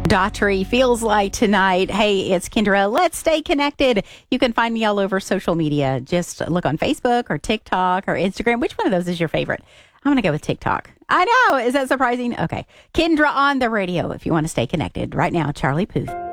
Daughtry feels like tonight. Hey, it's Kendra. Let's stay connected. You can find me all over social media. Just look on Facebook or TikTok or Instagram. Which one of those is your favorite? I'm going to go with TikTok. I know. Is that surprising? Okay. Kendra on the radio if you want to stay connected. Right now, Charlie Puth.